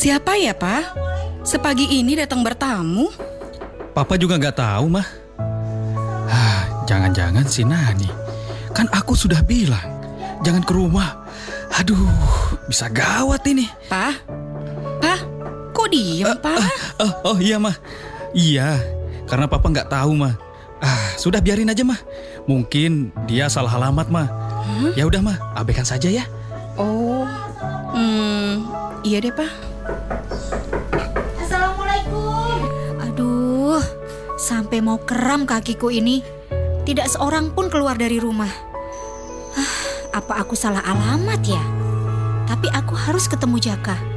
Siapa ya, Pak? Sepagi ini datang bertamu? Papa juga nggak tahu, Mah. Jangan-jangan si Nani. Kan aku sudah bilang, jangan ke rumah. Aduh, bisa gawat ini. Pak? Pak? Kok diem, Pak? Oh iya, Mah. Iya, karena Papa nggak tahu, Mah. Sudah biarin aja, Mah. Mungkin dia salah alamat, Mah. Ya udah, Mah, abaikan saja ya. Oh, iya deh, Pak. Assalamualaikum. Aduh, sampai mau kram kakiku ini. Tidak seorang pun keluar dari rumah. Apa aku salah alamat ya? Tapi aku harus ketemu Jaka.